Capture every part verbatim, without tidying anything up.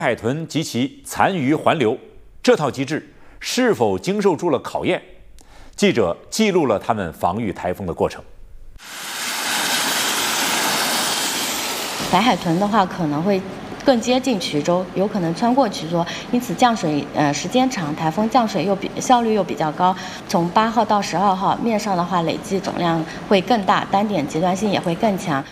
海豚及其残余环流，这套机制是否经受住了考验？记者记录了他们防御台风的过程。 白海豚的话可能会更接近衢州，有可能穿过衢州，因此降水呃时间长，台风降水又比效率又比较高。从八号到十二号，面上的话累计总量会更大，单点极端性也会更强。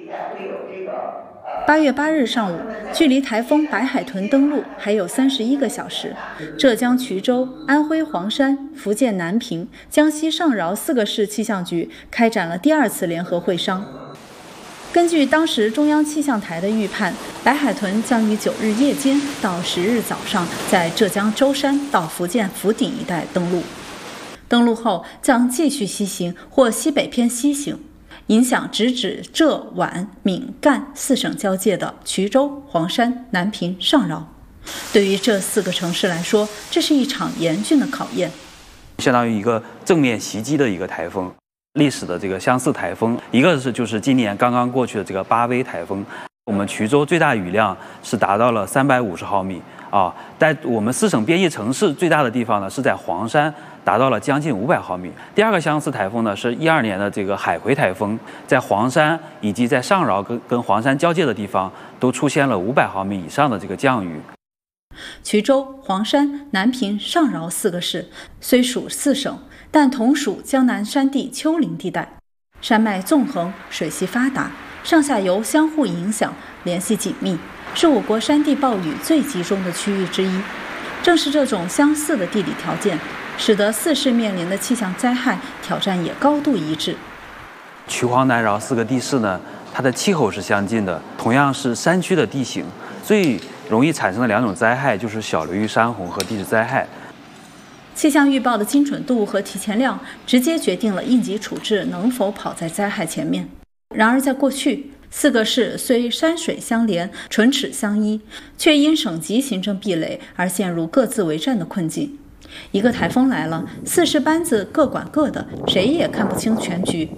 八月八日上午，距离台风白海豚登陆还有三十一个小时，浙江衢州、安徽黄山、福建南平、江西上饶四个市气象局开展了第二次联合会商。根据当时中央气象台的预判，白海豚将于九日夜间到十日早上在浙江舟山到福建福鼎一带登陆。登陆后将继续西行或西北偏西行，影响直指浙皖闽赣四省交界的衢州、黄山、南平、上饶。对于这四个城市来说，这是一场严峻的考验， 相当于一个正面袭击的一个台风。历史的这个相似台风，一个是就是今年刚刚过去的这个八威台风，我们衢州最大雨量是达到了三百五十毫米啊，在我们四省边界城市最大的地方呢是在黄山，达到了将近五百毫米。第二个相似台风呢是一二年的这个海葵台风，在黄山以及在上饶跟跟黄山交界的地方都出现了五百毫米以上的这个降雨。 衢州、黄山、南平、上饶四个市虽属四省，但同属江南山地丘陵地带，山脉纵横，水系发达，上下游相互影响，联系紧密，是我国山地暴雨最集中的区域之一。正是这种相似的地理条件，使得四市面临的气象灾害挑战也高度一致。 衢黄南饶四个地市呢，它的气候是相近的，同样是山区的地形，最容易产生的两种灾害就是小流域山洪和地质灾害。 气象预报的精准度和提前量直接决定了应急处置能否跑在灾害前面。然而在过去，四个市虽山水相连，唇齿相依，却因省级行政壁垒而陷入各自为战的困境。一个台风来了，四市班子各管各的，谁也看不清全局。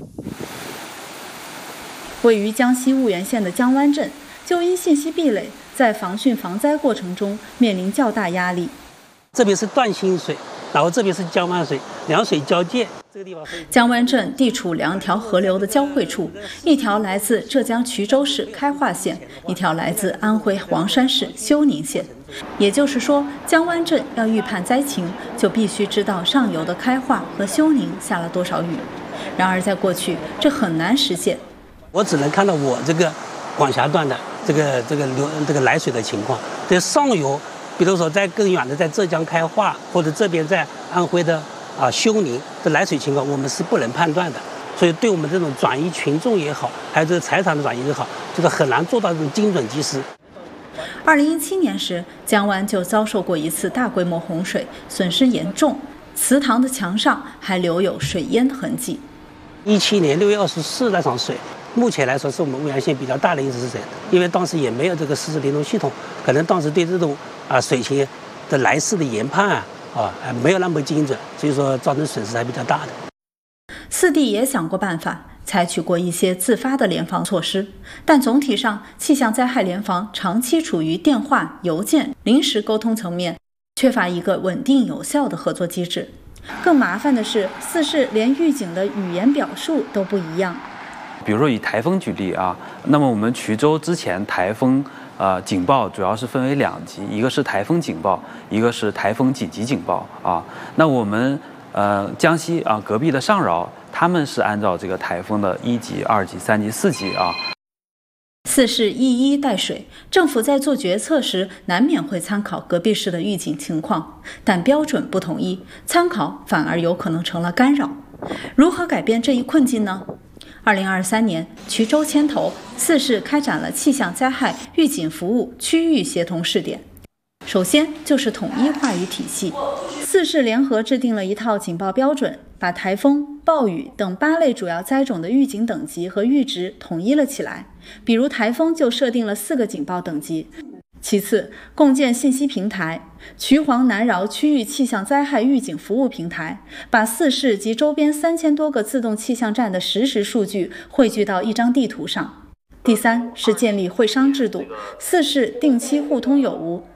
位于江西婺源县的江湾镇就因信息壁垒，在防汛防灾过程中面临较大压力。 这边是断心水，然后这边是江湾水，两水交界。这个地方江湾镇地处两条河流的交汇处，一条来自浙江衢州市开化县，一条来自安徽黄山市休宁县。也就是说，江湾镇要预判灾情，就必须知道上游的开化和休宁下了多少雨。然而在过去，这很难实现。 我只能看到我这个管辖段的这个这个流这个来水的情况，在上游，比如说在更远的在浙江开化，或者这边在安徽的啊休宁的来水情况，我们是不能判断的。所以对我们这种转移群众也好，还有这个财产的转移也好，就是很难做到这种精准及时。 二零一七年时，江湾就遭受过一次大规模洪水，损失严重，祠堂的墙上还留有水淹痕迹。 一七年六月二十四那场水，目前来说是我们婺源县比较大的一次水，因为当时也没有这个实时联动系统，可能当时对这种啊水情的来势的研判啊啊没有那么精准，所以说造成损失还比较大的。 四地也想过办法，采取过一些自发的联防措施，但总体上气象灾害联防长期处于电话、邮件、临时沟通层面，缺乏一个稳定有效的合作机制。更麻烦的是，四市连预警的语言表述都不一样。 比如说以台风举例啊，那么我们衢州之前台风呃警报主要是分为两级，一个是台风警报，一个是台风紧急警报啊。那我们呃江西啊隔壁的上饶，他们是按照这个台风的一级、二级、三级、四级啊。 四市一一带水，政府在做决策时难免会参考隔壁市的预警情况，但标准不统一，参考反而有可能成了干扰。如何改变这一困境呢？二零二三年，衢州牵头，四市开展了气象灾害预警服务区域协同试点。首先就是统一话语体系，四市联合制定了一套警报标准，把台风、暴雨等八类主要灾种的预警等级和阈值统一了起来。比如台风就设定了四个警报等级。其次，共建信息平台，衢黄南饶区域气象灾害预警服务平台，把四市及周边三千多个自动气象站的实时数据汇聚到一张地图上。第三是建立会商制度，四市定期互通有无，